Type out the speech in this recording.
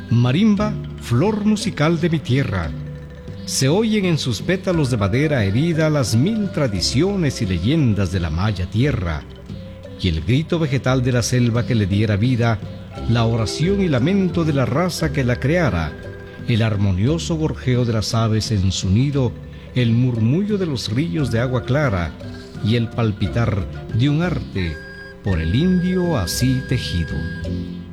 Marimba, flor musical de mi tierra. Se oyen en sus pétalos de madera herida las 1000 tradiciones y leyendas de la maya tierra, y el grito vegetal de la selva que le diera vida, la oración y lamento de la raza que la creara, el armonioso gorjeo de las aves en su nido, el murmullo de los ríos de agua clara y el palpitar de un arte por el indio así tejido.